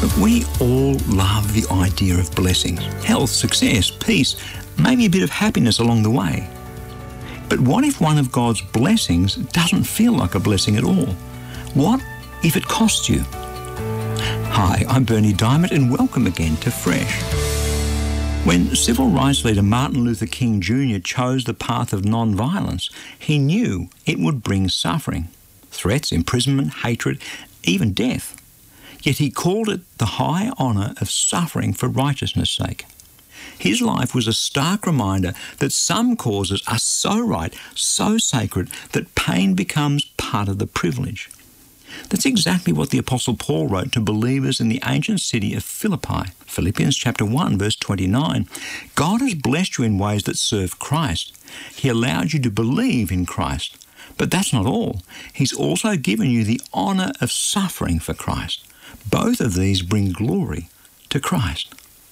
But we all love the idea of blessings, health, success, peace, maybe a bit of happiness along the way. But what if one of God's blessings doesn't feel like a blessing at all? What if it costs you? Hi, I'm Bernie Diamond and welcome again to Fresh. When civil rights leader Martin Luther King Jr. chose the path of non-violence, he knew it would bring suffering, threats, imprisonment, hatred, even death. Yet he called it the high honour of suffering for righteousness' sake. His life was a stark reminder that some causes are so right, so sacred, that pain becomes part of the privilege. That's exactly what the Apostle Paul wrote to believers in the ancient city of Philippi. Philippians chapter 1, verse 29. God has blessed you in ways that serve Christ. He allowed you to believe in Christ. But that's not all. He's also given you the honour of suffering for Christ. Both of these bring glory to Christ.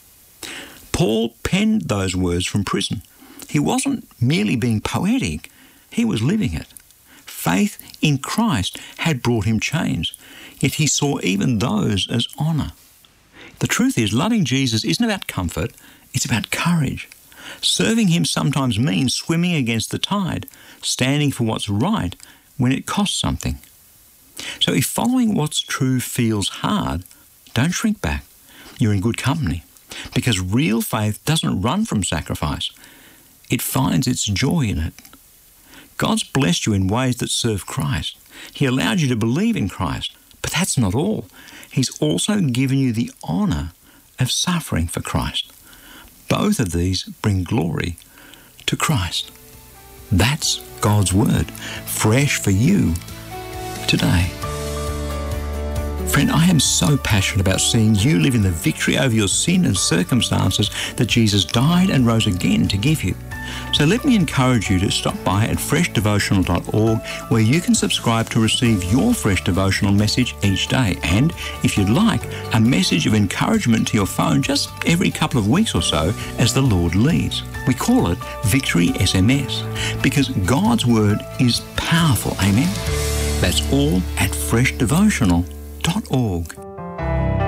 Paul penned those words from prison. He wasn't merely being poetic, he was living it. Faith in Christ had brought him change, yet he saw even those as honour. The truth is, loving Jesus isn't about comfort, it's about courage. Serving him sometimes means swimming against the tide, standing for what's right when it costs something. So if following what's true feels hard, don't shrink back. You're in good company, because real faith doesn't run from sacrifice. It finds its joy in it. God's blessed you in ways that serve Christ. He allowed you to believe in Christ. But that's not all. He's also given you the honour of suffering for Christ. Both of these bring glory to Christ. That's God's Word, fresh for you today. Friend, I am so passionate about seeing you live in the victory over your sin and circumstances that Jesus died and rose again to give you. So let me encourage you to stop by at freshdevotional.org, where you can subscribe to receive your Fresh Devotional message each day. And if you'd like, a message of encouragement to your phone just every couple of weeks or so as the Lord leads. We call it Victory SMS, because God's Word is powerful. Amen? That's all at freshdevotional.org.